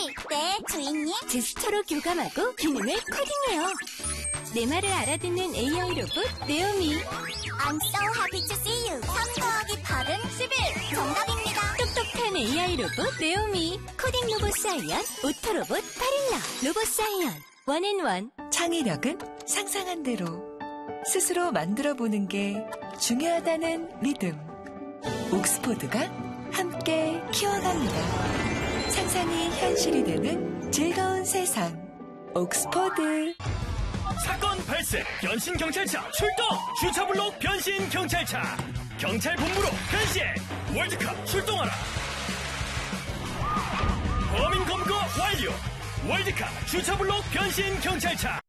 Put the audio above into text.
네, 주인님. 제스처로 교감하고 기능을 코딩해요. 내 말을 알아듣는 AI 로봇 네오미. I'm so happy to see you. 3 더하기 8은 11. 정답입니다. 똑똑한 AI 로봇 네오미. 코딩 로봇 사이언, 오토 로봇 바릴라. 로봇 사이언, 원앤원. 창의력은 상상한 대로 스스로 만들어보는 게 중요하다는 믿음. 옥스포드가 함께 키워갑니다. 상상이 현실이 되는 즐거운 세상. 옥스포드. 사건 발생, 변신 경찰차 출동! 주차블록 변신 경찰차! 경찰본부로 변신! 월드컵 출동하라! 범인 검거 완료! 월드컵 주차블록 변신 경찰차!